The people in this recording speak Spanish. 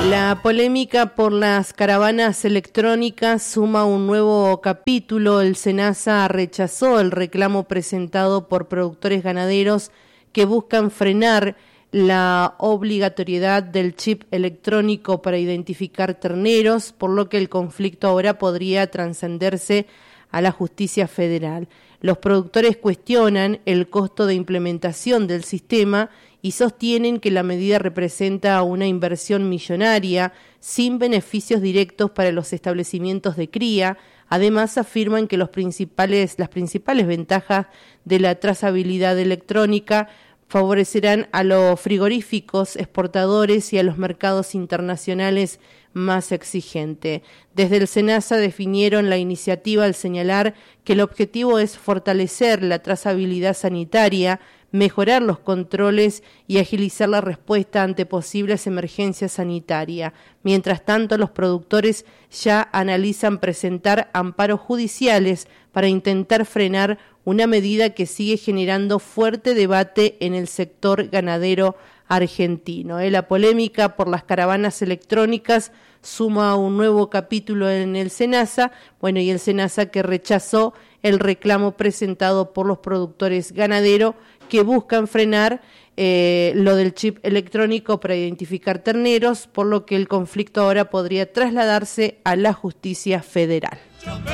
La polémica por las caravanas electrónicas suma un nuevo capítulo. El SENASA rechazó el reclamo presentado por productores ganaderos que buscan frenar la obligatoriedad del chip electrónico para identificar terneros, por lo que el conflicto ahora podría trascenderse a la justicia federal. Los productores cuestionan el costo de implementación del sistema y sostienen que la medida representa una inversión millonaria sin beneficios directos para los establecimientos de cría. Además, afirman que las principales ventajas de la trazabilidad electrónica favorecerán a los frigoríficos exportadores y a los mercados internacionales más exigentes. Desde el SENASA definieron la iniciativa al señalar que el objetivo es fortalecer la trazabilidad sanitaria, mejorar los controles y agilizar la respuesta ante posibles emergencias sanitarias. Mientras tanto, los productores ya analizan presentar amparos judiciales para intentar frenar una medida que sigue generando fuerte debate en el sector ganadero argentino. La polémica por las caravanas electrónicas suma un nuevo capítulo en el SENASA, y el SENASA que rechazó el reclamo presentado por los productores ganaderos que buscan frenar lo del chip electrónico para identificar terneros, por lo que el conflicto ahora podría trasladarse a la justicia federal.